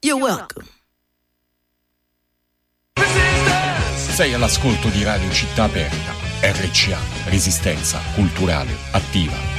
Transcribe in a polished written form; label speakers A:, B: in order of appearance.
A: You're welcome.
B: Sei all'ascolto di Radio Città Aperta, RCA, Resistenza Culturale Attiva.